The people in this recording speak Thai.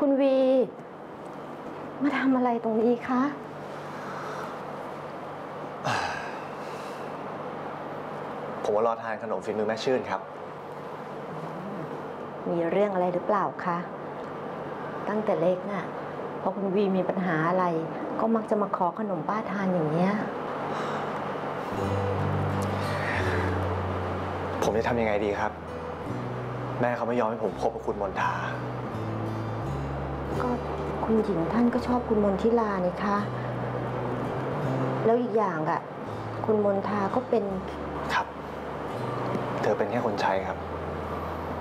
คุณวีมาทำอะไรตรงนี้คะผมว่ารอทานขนมฝีมือแม่ชื่นครับมีเรื่องอะไรหรือเปล่าคะตั้งแต่เล็กน่ะพอคุณวีมีปัญหาอะไรก็มักจะมาขอขนมป้าทานอย่างเงี้ยผมจะทำยังไงดีครับแม่เขาไม่ยอมให้ผมคบกับคุณมนทาก็คุณหญิงท่านก็ชอบคุณมนทิลานี่คะแล้วอีกอย่างอ่ะคุณมนทาก็เป็นครับเธอเป็นแค่คนใช้ครับ